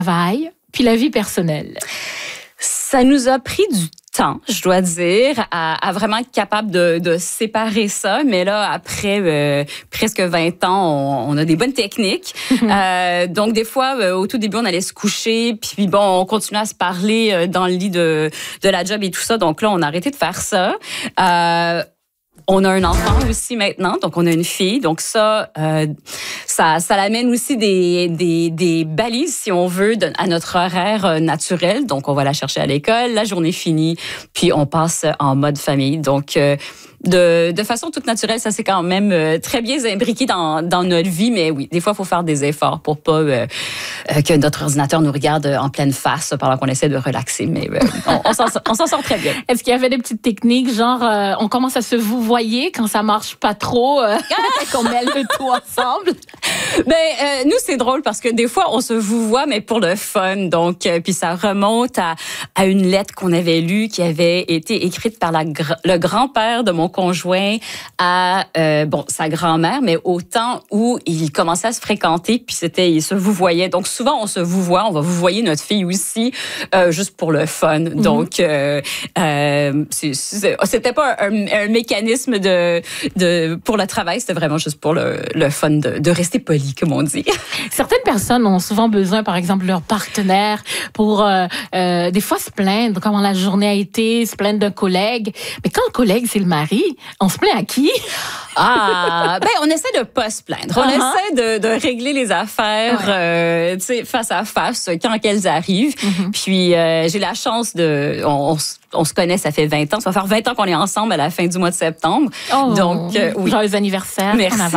Travail, puis la vie personnelle. Ça nous a pris du temps, je dois dire, à vraiment être capable de séparer ça. Mais là, après presque 20 ans, on a des bonnes techniques. Donc, des fois, au tout début, on allait se coucher, puis bon, on continuait à se parler dans le lit de la job et tout ça. Donc là, on a arrêté de faire ça. On a un enfant aussi maintenant, donc on a une fille. Donc ça l'amène aussi des balises, si on veut, à notre horaire naturel. Donc on va la chercher à l'école, la journée finie, puis on passe en mode famille. Donc de façon toute naturelle, ça s'est quand même très bien imbriqué dans notre vie. Mais oui, des fois, il faut faire des efforts pour pas que notre ordinateur nous regarde en pleine face pendant qu'on essaie de relaxer. Mais on s'en sort très bien. Est-ce qu'il y avait des petites techniques, genre on commence à se vouvoyer quand ça marche pas trop, qu'on mêle le tout ensemble? Nous, c'est drôle parce que des fois, on se vouvoie, mais pour le fun. Donc, puis ça remonte à une lettre qu'on avait lue qui avait été écrite par le grand-père de mon conjoint à sa grand-mère, mais au temps où ils commençaient à se fréquenter, puis ils se vouvoyaient. Donc souvent on se vouvoie, on va vouvoyer notre fille aussi, juste pour le fun. Donc c'était pas un mécanisme pour le travail, c'était vraiment juste pour le fun de rester poli, comme on dit. Certaines personnes ont souvent besoin, par exemple, leur partenaire pour des fois se plaindre comment la journée a été, se plaindre d'un collègue. Mais quand le collègue c'est le mari, on se plaint à qui? On essaie de pas se plaindre. On essaie de régler les affaires face à face quand elles arrivent. Puis j'ai la chance on se connaît, ça fait 20 ans. Ça va faire 20 ans qu'on est ensemble à la fin du mois de septembre. Donc, oui. Joyeux anniversaire. Merci.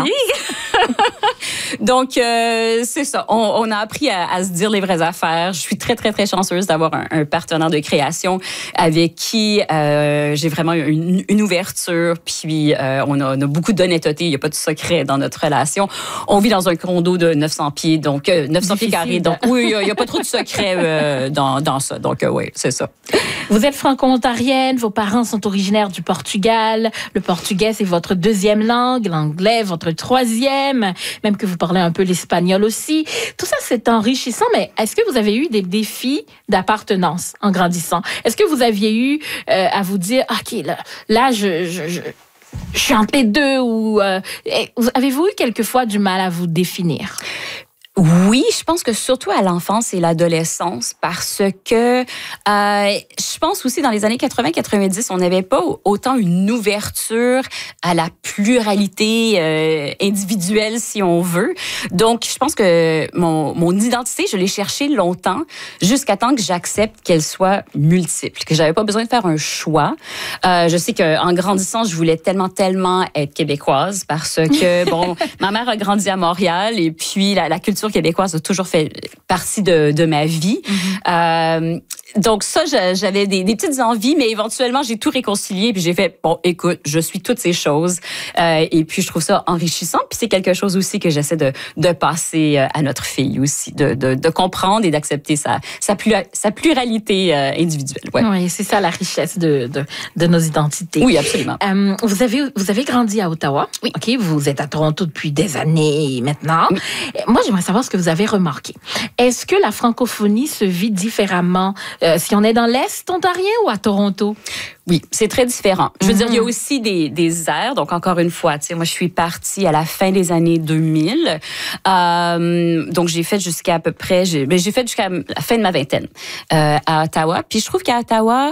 Donc, c'est ça. On a appris à se dire les vraies affaires. Je suis très, très, très chanceuse d'avoir un partenaire de création avec qui j'ai vraiment une ouverture. Puis, on a beaucoup d'honnêteté. Il n'y a pas de secret dans notre relation. On vit dans un condo de 900 pieds, donc 900 pieds carrés. Donc, oui, il n'y a pas trop de secret dans ça. Donc, oui, c'est ça. Vous êtes franco-ontarienne, vos parents sont originaires du Portugal. Le portugais, c'est votre deuxième langue, l'anglais, votre troisième, même que vous parlez un peu l'espagnol aussi. Tout ça, c'est enrichissant, mais est-ce que vous avez eu des défis d'appartenance en grandissant? Est-ce que vous aviez eu à vous dire, OK, là je suis entre les deux, ou avez-vous eu quelquefois du mal à vous définir? Oui, je pense que surtout à l'enfance et l'adolescence, parce que je pense aussi dans les années 80-90, on n'avait pas autant une ouverture à la pluralité individuelle, si on veut. Donc, je pense que mon identité, je l'ai cherchée longtemps, jusqu'à temps que j'accepte qu'elle soit multiple, que j'avais pas besoin de faire un choix. Je sais qu'en grandissant, je voulais tellement être québécoise, parce que, bon, ma mère a grandi à Montréal, et puis la culture québécoise a toujours fait partie de ma vie. Donc ça, j'avais des petites envies, mais éventuellement, j'ai tout réconcilié, puis j'ai fait, bon, écoute, je suis toutes ces choses, et puis je trouve ça enrichissant, puis c'est quelque chose aussi que j'essaie de passer à notre fille aussi, de comprendre et d'accepter sa pluralité individuelle. Ouais. Oui, c'est ça la richesse de nos identités. Oui, absolument. Vous avez grandi à Ottawa. Oui. OK, vous êtes à Toronto depuis des années maintenant. Oui. Moi, j'aimerais savoir ce que vous avez remarqué. Est-ce que la francophonie se vit différemment si on est dans l'Est ontarien ou à Toronto? Oui, c'est très différent. Je veux dire, il y a aussi des aires. Donc, encore une fois, tu sais, moi, je suis partie à la fin des années 2000. Donc, j'ai fait jusqu'à peu près... j'ai fait jusqu'à la fin de ma vingtaine à Ottawa. Puis, je trouve qu'à Ottawa,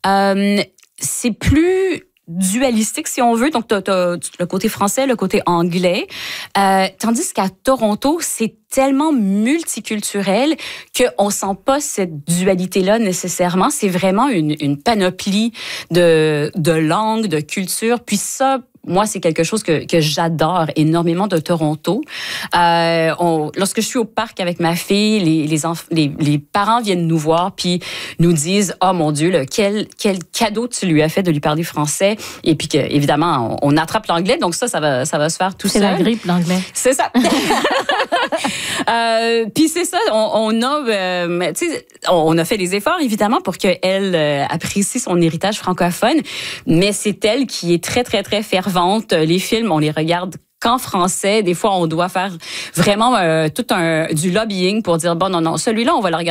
c'est plus dualistique, si on veut. Donc, t'as le côté français, le côté anglais. Tandis qu'à Toronto, c'est tellement multiculturel qu'on sent pas cette dualité-là nécessairement. C'est vraiment une panoplie de langues, de cultures. Puis ça, moi, c'est quelque chose que j'adore énormément de Toronto. Lorsque je suis au parc avec ma fille, les parents viennent nous voir puis nous disent, oh mon Dieu, quel cadeau tu lui as fait de lui parler français. Et puis évidemment, on attrape l'anglais, donc ça va se faire tout seul. C'est la grippe, l'anglais. C'est ça. Puis c'est ça, on a fait des efforts évidemment pour qu'elle apprécie son héritage francophone, mais c'est elle qui est très très très fervente. Les films, on les regarde qu'en français, des fois, on doit faire vraiment du lobbying pour dire, bon, non, celui-là, on va le regarder